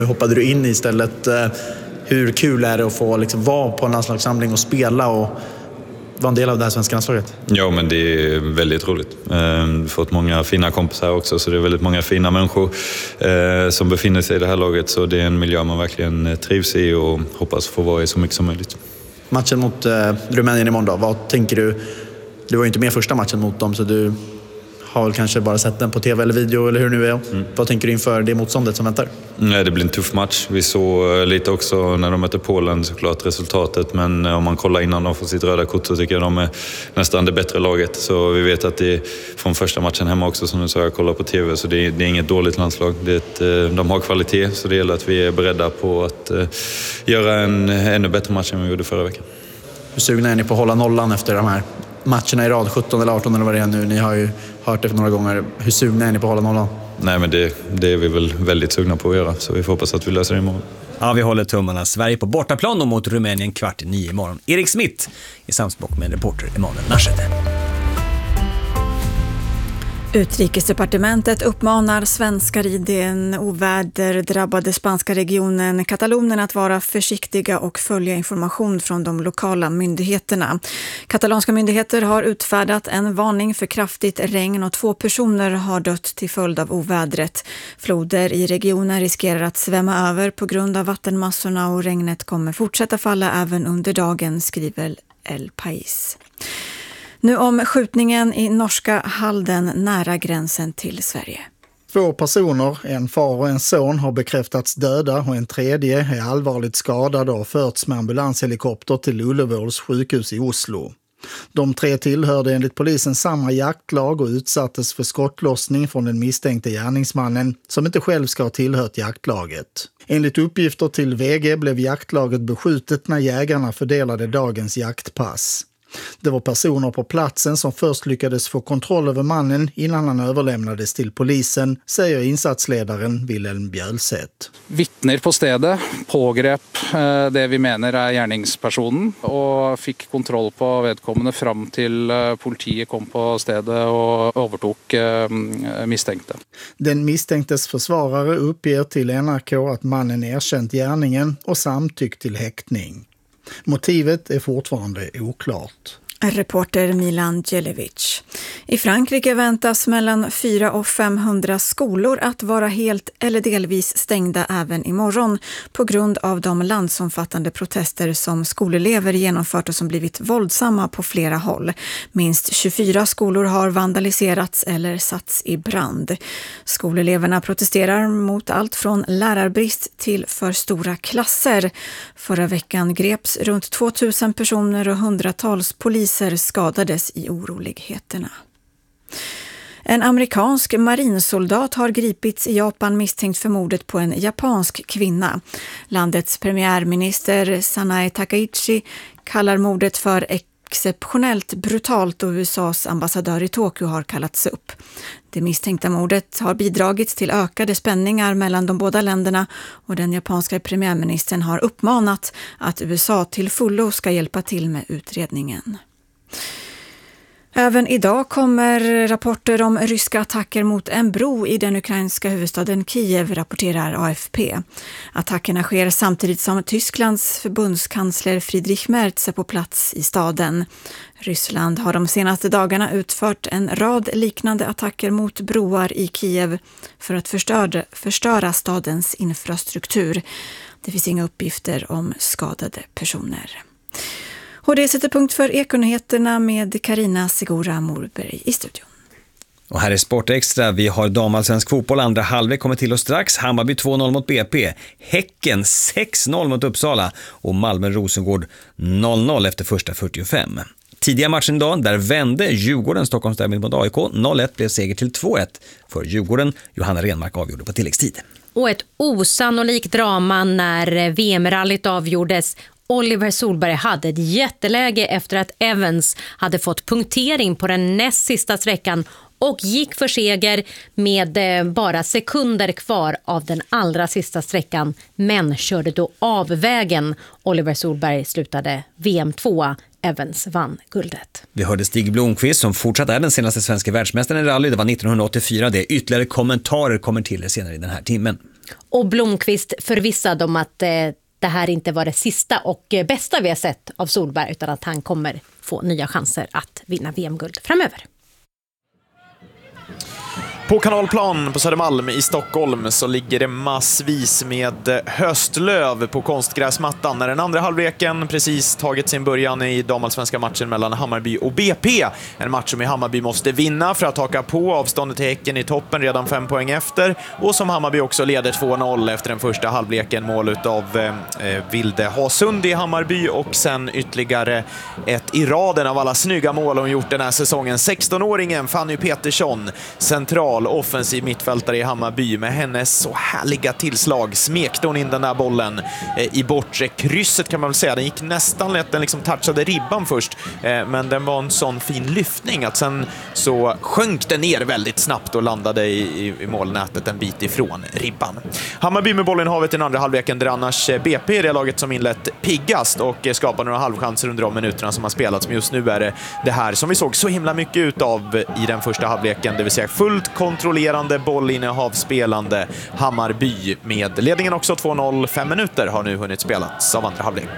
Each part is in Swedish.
Hur hoppade du in istället? Hur kul är det att få liksom vara på en landslagssamling och spela och vara en del av det här svenska landslaget? Ja, men det är väldigt roligt. Fått många fina kompisar också, så det är väldigt många fina människor som befinner sig i det här laget. Så det är en miljö man verkligen trivs i och hoppas få vara i så mycket som möjligt. Matchen mot Rumänien imorgon då, vad tänker du? Du var ju inte med första matchen mot dem, så du har väl kanske bara sett den på tv eller video eller hur nu är. Vad tänker du inför det motståndet som väntar? Nej, det blir en tuff match. Vi såg lite också när de mötte Polen såklart resultatet, men om man kollar innan de får sitt röda kort så tycker jag de är nästan det bättre laget. Så vi vet att det är från första matchen hemma också, som du sa, jag kollar på tv, så det är inget dåligt landslag. De har kvalitet, så det gäller att vi är beredda på att göra en ännu bättre match än vi gjorde förra veckan. Hur sugna är ni på att hålla nollan efter de här matcherna i rad, 17 eller 18 eller vad det är nu? Ni har ju hört det för några gånger. Hur sugna är ni på att hålla nollan? Nej, men det är vi väl väldigt sugna på att göra, så vi får hoppas att vi löser det imorgon. Ja, vi håller tummarna. Sverige på bortaplan och mot Rumänien 8:45 imorgon. Erik Smith i samspråk med reporter Emanuel Naschede. Utrikesdepartementet uppmanar svenskar i den oväderdrabbade spanska regionen Katalonien att vara försiktiga och följa information från de lokala myndigheterna. Katalanska myndigheter har utfärdat en varning för kraftigt regn och 2 personer har dött till följd av ovädret. Floder i regionen riskerar att svämma över på grund av vattenmassorna och regnet kommer fortsätta falla även under dagen, skriver El País. Nu om skjutningen i norska Halden nära gränsen till Sverige. 2 personer, en far och en son, har bekräftats döda och en tredje är allvarligt skadad och förts med ambulanshelikopter till Ullevåls sjukhus i Oslo. De 3 tillhörde enligt polisen samma jaktlag och utsattes för skottlossning från den misstänkte gärningsmannen som inte själv ska ha tillhört jaktlaget. Enligt uppgifter till VG blev jaktlaget beskjutet när jägarna fördelade dagens jaktpass. Det var personer på platsen som först lyckades få kontroll över mannen innan han överlämnades till polisen, säger insatsledaren Wilhelm Bjölseth. Vittner på stedet pågrep det vi menar är gärningspersonen och fick kontroll på vedkommande fram till politiet kom på stedet och övertog misstänkte. Den misstänktes försvarare uppger till NRK att mannen erkänt gärningen och samtyckt till häktning. Motivet är fortfarande oklart. Reporter Milan Djelevic. I Frankrike väntas mellan 400 och 500 skolor att vara helt eller delvis stängda även imorgon på grund av de landsomfattande protester som skolelever genomfört och som blivit våldsamma på flera håll. Minst 24 skolor har vandaliserats eller satts i brand. Skoleleverna protesterar mot allt från lärarbrist till för stora klasser. Förra veckan greps runt 2000 personer och hundratals poliser skadades i oroligheterna. En amerikansk marinsoldat har gripits i Japan misstänkt för mordet på en japansk kvinna. Landets premiärminister Sanae Takaichi kallar mordet för exceptionellt brutalt och USAs ambassadör i Tokyo har kallats upp. Det misstänkta mordet har bidragit till ökade spänningar mellan de båda länderna och den japanska premiärministern har uppmanat att USA till fullo ska hjälpa till med utredningen. Även idag kommer rapporter om ryska attacker mot en bro i den ukrainska huvudstaden Kiev, rapporterar AFP. Attackerna sker samtidigt som Tysklands förbundskansler Friedrich Merz är på plats i staden. Ryssland har de senaste dagarna utfört en rad liknande attacker mot broar i Kiev för att förstöra stadens infrastruktur. Det finns inga uppgifter om skadade personer. Och det sätter punkt för Ekonyheterna med Carina Segura Morberg i studion. Och här är Sportextra. Vi har damallsvensk fotboll. Andra halvlek kommer till oss strax. Hammarby 2-0 mot BP. Häcken 6-0 mot Uppsala. Och Malmö-Rosengård 0-0 efter första 45. Tidiga matchen idag, där vände Djurgården Stockholmsderbyt mot AIK. 0-1 blev seger till 2-1 för Djurgården. Johanna Renmark avgjorde på tilläggstid. Och ett osannolikt drama när VM-rallyt avgjordes. Oliver Solberg hade ett jätteläge efter att Evans hade fått punktering på den näst sista sträckan och gick för seger med bara sekunder kvar av den allra sista sträckan, men körde då av vägen. Oliver Solberg slutade VM-2. Evans vann guldet. Vi hörde Stig Blomqvist som fortsatt är den senaste svenska världsmästaren i rally. Det var 1984. Det ytterligare kommentarer kommer till senare i den här timmen. Och Blomqvist förvissad om att det här inte var det sista och bästa vi har sett av Solberg, utan att han kommer få nya chanser att vinna VM-guld framöver. På Kanalplan på Södermalm i Stockholm så ligger det massvis med höstlöv på konstgräsmattan när den andra halvleken precis tagit sin början i damallsvenska matchen mellan Hammarby och BP. En match som Hammarby måste vinna för att haka på avståndet till Häcken i toppen redan 5 poäng efter, och som Hammarby också leder 2-0 efter den första halvleken, mål utav Vilde Hasund i Hammarby och sen ytterligare ett i raden av alla snygga mål hon gjort den här säsongen. 16-åringen Fanny Petersson, central offensiv mittfältare i Hammarby, med hennes så härliga tillslag smekte hon in den där bollen i bortre krysset, kan man väl säga. Den gick nästan lätt, den liksom touchade ribban först, men den var en sån fin lyftning att sen så sjönk den ner väldigt snabbt och landade i målnätet en bit ifrån ribban. Hammarby med bollen i havet i den andra halvleken, där annars BP är det laget som inlett piggast och skapar några halvchanser under de minuterna som har spelats. Men just nu är det här som vi såg så himla mycket ut av i den första halvleken, det vill säga fullt kontrollerande, bollinnehavsspelande Hammarby med ledningen också 2-0. 5 minuter har nu hunnit spelats av andra halvlek.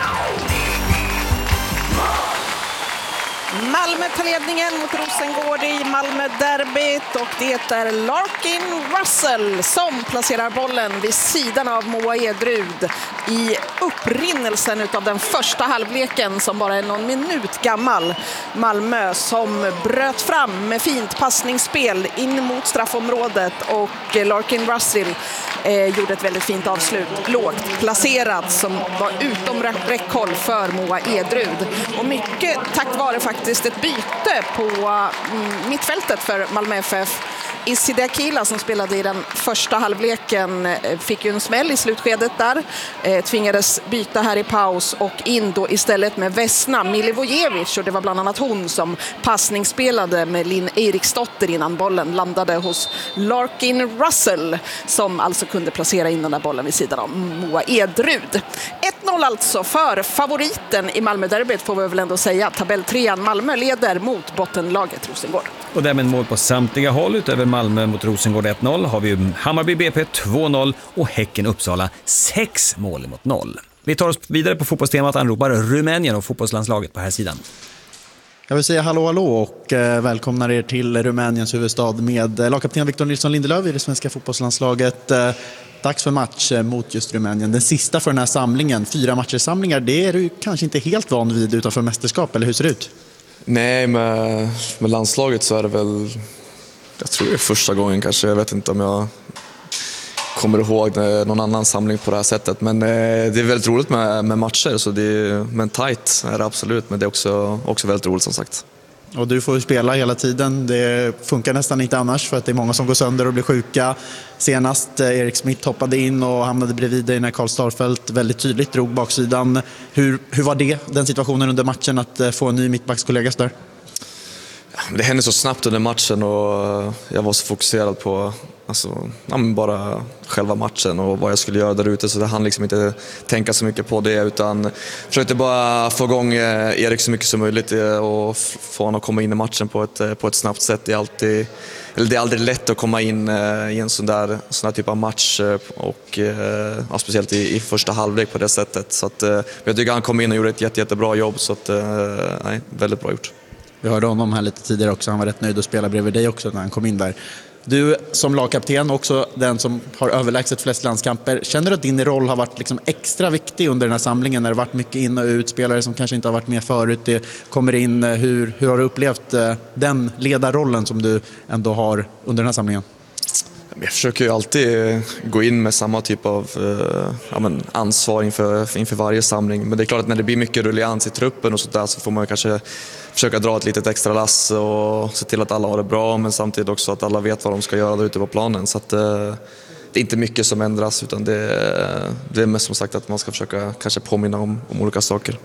Malmö tar ledningen mot Rosengård i Malmö-derbyt, och det är Larkin Russell som placerar bollen vid sidan av Moa Edrud i upprinnelsen av den första halvleken som bara är någon minut gammal. Malmö som bröt fram med fint passningsspel in mot straffområdet, och Larkin Russell gjorde ett väldigt fint avslut, lågt placerat, som var utom räckhåll för Moa Edrud. Och mycket tack vare faktiskt ett byte på mittfältet för Malmö FF. Iside Akila som spelade i den första halvleken fick ju en smäll i slutskedet där. Tvingades byta här i paus och in då istället med Vesna Milivojevic, och det var bland annat hon som passningsspelade med Linn Eriksdotter innan bollen landade hos Larkin Russell, som alltså kunde placera in den där bollen vid sidan av Moa Edrud. 1-0 alltså för favoriten i Malmö-derbyt, får vi väl ändå säga. Tabelltrean Malmö leder mot bottenlaget Rosengård. Och därmed mål på samtliga håll utöver Malmö mot Rosengård 1-0 har vi ju Hammarby BP 2-0 och Häcken Uppsala 6 mål mot 0. Vi tar oss vidare på fotbollstemat, anropar Rumänien och fotbollslandslaget på här sidan. Jag vill säga hallå och välkomnar er till Rumäniens huvudstad med lagkapten Victor Nilsson Lindelöf i det svenska fotbollslandslaget. Dags för match mot just Rumänien. Den sista för den här samlingen, 4 matchersamlingar, det är du kanske inte helt van vid utanför mästerskap, eller hur ser det ut? Nej, med landslaget så är det väl, jag tror det är första gången kanske, jag vet inte om jag kommer ihåg någon annan samling på det här sättet, men det är väldigt roligt med matcher, så det är, men tight är det absolut, men det är också väldigt roligt som sagt. Och du får ju spela hela tiden, det funkar nästan inte annars för att det är många som går sönder och blir sjuka. Senast Erik Smith hoppade in och hamnade bredvid dig när Karl Starfelt väldigt tydligt drog baksidan. Hur var den situationen under matchen att få en ny mittbackskollega där? Det hände så snabbt under matchen och jag var så fokuserad på bara själva matchen och vad jag skulle göra där ute, så det hann liksom inte tänka så mycket på det, utan försökte bara få igång Erik så mycket som möjligt och få honom att komma in i matchen på ett snabbt sätt. Det är aldrig lätt att komma in i en sån här typ av match, och speciellt i första halvlek på det sättet, så att jag tycker han kom in och gjorde ett jättebra jobb, så att väldigt bra gjort. Vi hörde honom här lite tidigare också, han var rätt nöjd att spela bredvid dig också när han kom in där. Du som lagkapten, också den som har överlägset flest landskamper, känner du att din roll har varit liksom extra viktig under den här samlingen när det varit mycket in och ut, spelare som kanske inte har varit med förut, det kommer in, hur har du upplevt den ledarrollen som du ändå har under den här samlingen? Jag försöker ju alltid gå in med samma typ av ansvar inför varje samling. Men det är klart att när det blir mycket rullians i truppen och sådär, så får man kanske försöka dra ett litet extra lass och se till att alla har det bra, men samtidigt också att alla vet vad de ska göra där ute på planen. Så att det är inte mycket som ändras, utan det är mest som sagt att man ska försöka kanske påminna om olika saker.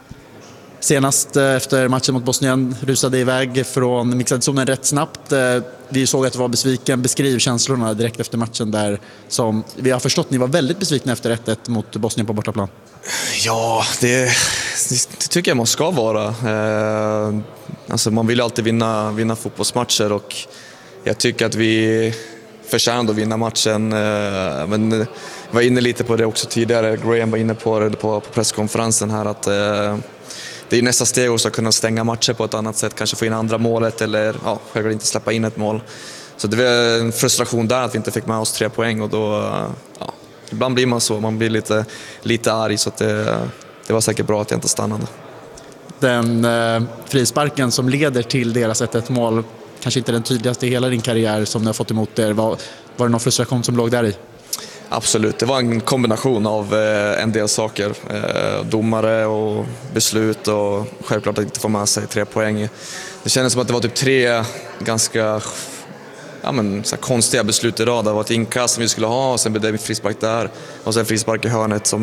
Senast efter matchen mot Bosnien rusade iväg från mixade zonen rätt snabbt. Vi såg att du var besviken. Beskriv känslorna direkt efter matchen där, som vi har förstått ni var väldigt besvikna efter 1-1 mot Bosnien på bortaplan. Ja, det tycker jag man ska vara. Man vill ju alltid vinna fotbollsmatcher, och jag tycker att vi förtjänade att vinna matchen. Men jag var inne lite på det också tidigare. Graham var inne på det på presskonferensen här att det är nästa steg också att kunna stänga matcher på ett annat sätt. Kanske få in andra målet eller självklart inte släppa in ett mål. Så det var en frustration där att vi inte fick med oss 3 poäng och då, ibland blir man så. Man blir lite arg så att det var säkert bra att jag inte stannade. Den frisparken som leder till deras 1-1-mål, kanske inte den tydligaste i hela din karriär som du har fått emot er. Var det någon frustration som låg där i? Absolut, det var en kombination av en del saker. Domare och beslut och självklart att inte få med sig 3 poäng. Det kändes som att det var typ 3 ganska så konstiga beslut i rad. Det var ett inkast som vi skulle ha och sen blev det en frispark där. Och sen frispark i hörnet som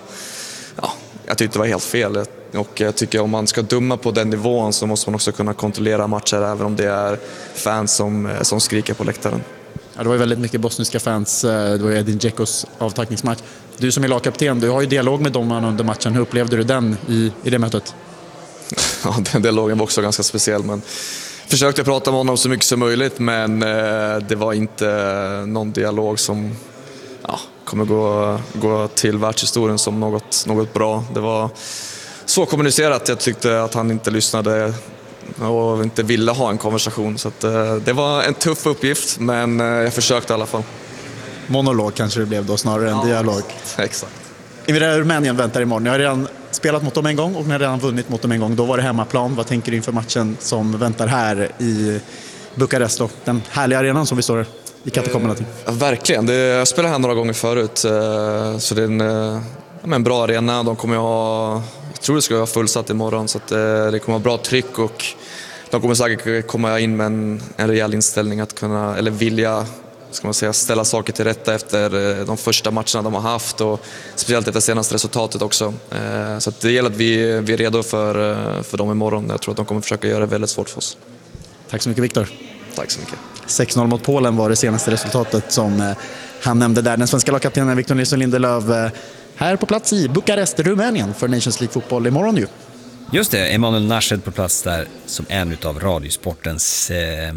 jag tyckte var helt fel. Och jag tycker om man ska döma på den nivån så måste man också kunna kontrollera matcher även om det är fans som skriker på läktaren. Ja, det var ju väldigt mycket bosniska fans. Det var ju Edin Džekos avtackningsmatch. Du som är lagkapten, du har ju dialog med domaren under matchen. Hur upplevde du den i det mötet? Ja, den dialogen var också ganska speciell. Men försökte prata med honom så mycket som möjligt men det var inte någon dialog som kommer gå till världshistorien som något bra. Det var så kommunicerat. Jag tyckte att han inte lyssnade och inte ville ha en konversation. Så att, det var en tuff uppgift men jag försökte i alla fall. Monolog kanske det blev då snarare än dialog. Exakt. Rumänien väntar imorgon. Ni har redan spelat mot dem en gång och ni har redan vunnit mot dem en gång. Då var det hemmaplan. Vad tänker du inför matchen som väntar här i Bukarest då? Den härliga arenan som vi står i katakomberna till. Verkligen. Jag spelade här några gånger förut. Så det är en bra arena. De kommer jag tror det ska vara fullsatt imorgon så att det kommer vara bra tryck och de kommer säkert komma in med en rejäl inställning att kunna, eller vilja ställa saker till rätta efter de första matcherna de har haft och speciellt efter senaste resultatet också. Så att det gäller att vi är redo för dem imorgon. Jag tror att de kommer försöka göra det väldigt svårt för oss. Tack så mycket Viktor. Tack så mycket. 6-0 mot Polen var det senaste resultatet som han nämnde där. Den svenska lagkaptenen Victor Nilsson Lindelöf här på plats i Bukarest, Rumänien för Nations League-fotboll imorgon ju. Just det, Emanuel Nashed på plats där som en del av Radiosportens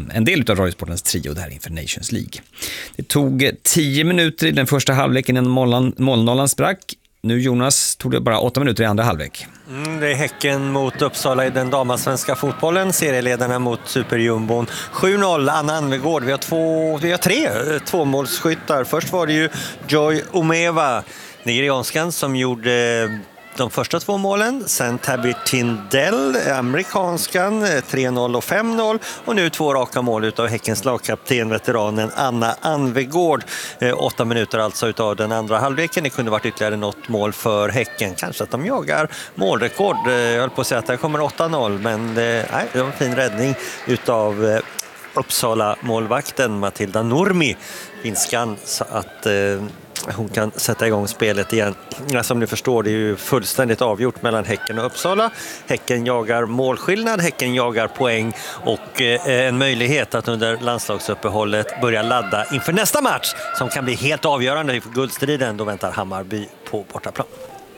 trio där inför Nations League. Det tog 10 minuter i den första halvleken innan målnollan sprack. Nu Jonas tog det bara 8 minuter i andra halvlek. Det är Häcken mot Uppsala i den damasvenska fotbollen. Serieledarna mot Superjumbon. 7-0, Anna Anvegård. Vi har 3 tvåmålsskyttar. Först var det ju Joy Omeva, nigerianskan, som gjorde de första 2 målen. Sen Tabby Tindell, amerikanskan, 3-0 och 5-0. Och nu 2 raka mål utav Häckens lagkapten, veteranen Anna Anvegård. 8 minuter alltså utav den andra halvleken. Det kunde varit ytterligare något mål för Häcken. Kanske att de jagar målrekord. Jag höll på att säga att det kommer 8-0. Men det var en fin räddning utav Uppsala-målvakten Matilda Nurmi, finskan, så att hon kan sätta igång spelet igen. Som ni förstår, det är ju fullständigt avgjort mellan Häcken och Uppsala. Häcken jagar målskillnad, Häcken jagar poäng och en möjlighet att under landslagsuppehållet börja ladda inför nästa match som kan bli helt avgörande för guldstriden. Då väntar Hammarby på bortaplan.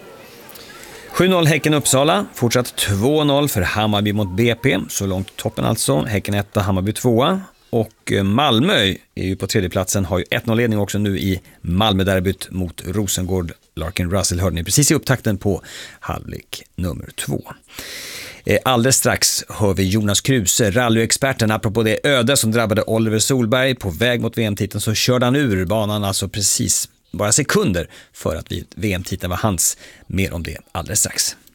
7-0 Häcken-Uppsala, fortsatt 2-0 för Hammarby mot BP, så långt toppen alltså. Häcken 1, Hammarby 2. Och Malmö är ju på tredjeplatsen, har ju 1-0-ledning också nu i Malmö-derbyt mot Rosengård. Larkin Russell hörde ni precis i upptakten på halvlek nummer 2. Alldeles strax hör vi Jonas Kruse, rallyexperten. Apropå det öde som drabbade Oliver Solberg på väg mot VM-titeln, så körde han ur banan alltså precis bara sekunder för att VM-titeln var hans. Mer om det alldeles strax.